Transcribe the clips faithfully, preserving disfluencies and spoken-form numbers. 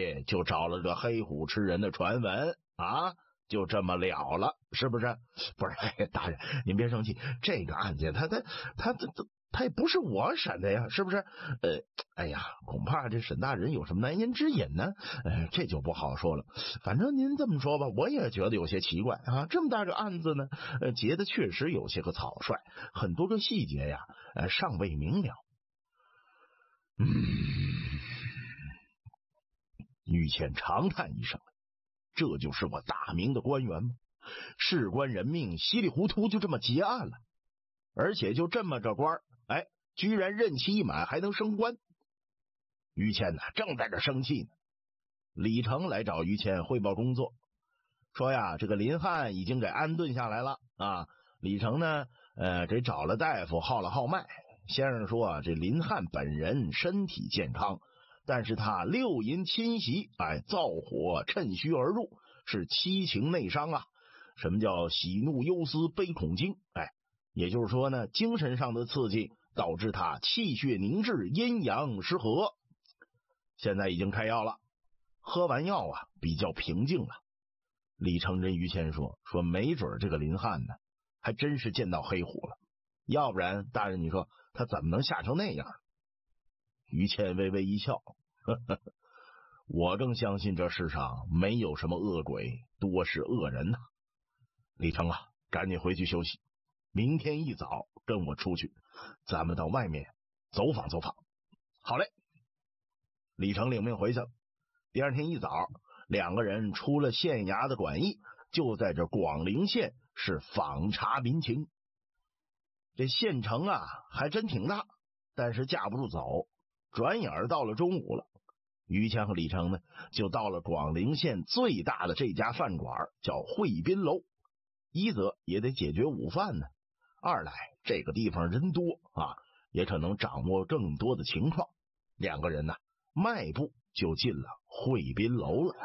里就找了个黑虎吃人的传闻啊，就这么了了，是不是？不是，哎、大人您别生气，这个案件他他他他他也不是我审的呀，是不是？呃，哎呀，恐怕这沈大人有什么难言之隐呢？呃，这就不好说了。反正您这么说吧，我也觉得有些奇怪啊。这么大个案子呢，呃，结的确实有些个草率，很多个细节呀，呃，尚未明了。嗯，于谦长叹一声，这就是我大明的官员吗？事关人命，稀里糊涂就这么结案了，而且就这么个官，哎，居然任期一满还能升官。于谦呢，正在这生气呢。李成来找于谦汇报工作，说呀，这个林汉已经给安顿下来了啊。李成呢，呃，给找了大夫号了号脉，先生说啊，这林汉本人身体健康，但是他六淫侵袭，哎，燥火趁虚而入，是七情内伤啊。什么叫喜怒忧思悲恐惊？哎，也就是说呢，精神上的刺激导致他气血凝滞，阴阳失和。现在已经开药了，喝完药啊，比较平静了。李成跟于谦说，说没准这个林汉呢，还真是见到黑虎了，要不然大人你说他怎么能吓成那样？于谦微微一笑，呵呵，我更相信这世上没有什么恶鬼，多是恶人呐、啊。李成啊，赶紧回去休息，明天一早跟我出去，咱们到外面走访走访。好嘞。李成领命回去了。第二天一早，两个人出了县衙的馆驿，就在这广陵县是访查民情。这县城啊还真挺大，但是架不住走，转眼到了中午了。于谦和李成呢，就到了广陵县最大的这家饭馆，叫汇宾楼。一则也得解决午饭呢，二来这个地方人多啊，也可能掌握更多的情况。两个人呢，迈步就进了汇宾楼了。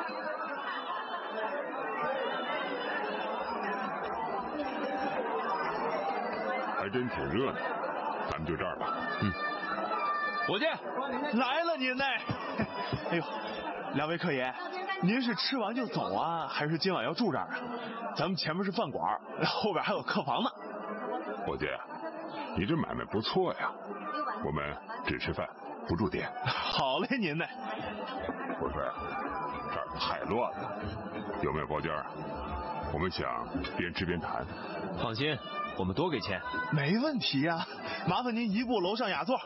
还真挺热闹，咱们就这儿吧。 嗯，伙计来了您呢。哎呦，两位客爷，您是吃完就走啊，还是今晚要住这儿啊？咱们前面是饭馆，后边还有客房呢。 伙计，你这买卖不错呀，我们只吃饭不住店。 好嘞，您呢？ 不是，这儿太乱了，有没有包间啊？我们想边吃边谈。 放心，我们多给钱。 没问题呀、啊，麻烦您移步楼上雅座。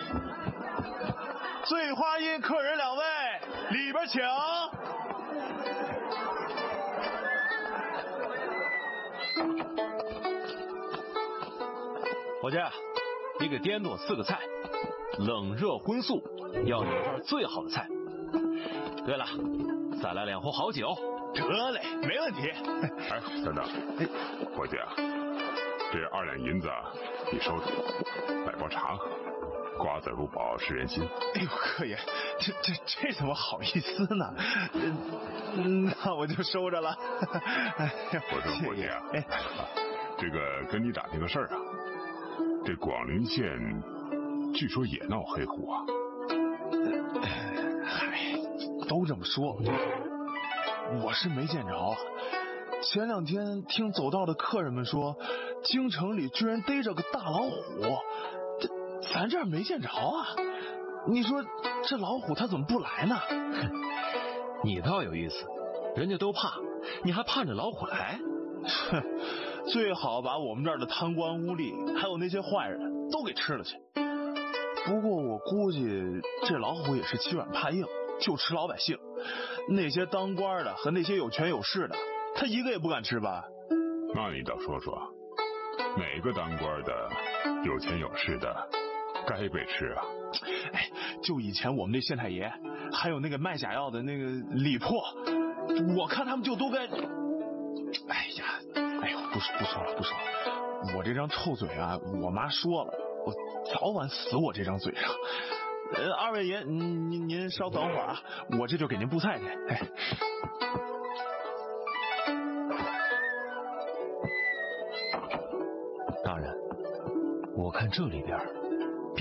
醉花阴客人两位，里边请。 伙计，你给颠我四个菜，冷热荤素，要你这儿最好的菜。对了，再来两壶好酒。 得嘞，没问题。 哎，等等，伙计啊，这二两银子你收着，买包茶喝。瓜子入宝是人心。 哎呦，客爷，这这这怎么好意思呢？嗯，那我就收着了。哎呦， 我说伙计啊，哎，这个跟你打听个事儿啊，这广陵县据说也闹黑虎啊。 嗨，都这么说，我是没见着。前两天听走道的客人们说，京城里居然逮着个大老虎。咱这儿没见着啊！你说这老虎它怎么不来呢？ 你倒有意思，人家都怕，你还盼着老虎来？ 哼，最好把我们这儿的贪官污吏，还有那些坏人都给吃了去。不过我估计这老虎也是欺软怕硬，就吃老百姓。那些当官的和那些有权有势的，他一个也不敢吃吧？ 那你倒说说，哪个当官的、有钱有势的？该被吃啊！ 哎，就以前我们那县太爷，还有那个卖假药的那个李破，我看他们就都该……哎呀，哎呦，不说不说了不说了，我这张臭嘴啊，我妈说了，我早晚死我这张嘴上。呃，二位爷，您您您稍等会儿啊，我这就给您布菜去。哎。 大人，我看这里边